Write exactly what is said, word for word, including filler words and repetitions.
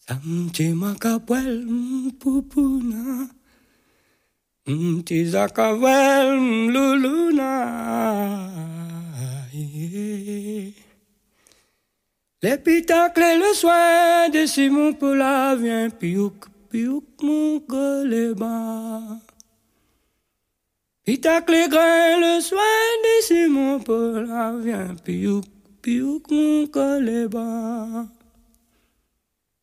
Samti makapwel mpupuna, mti zakawel mluluna. Yeah. L'épitacle et le soin de Simon Paula vient piouk, piouk mon coléba. Pitacle et grain, le soin de Simon Paula vient piouk, piouk mon coléba.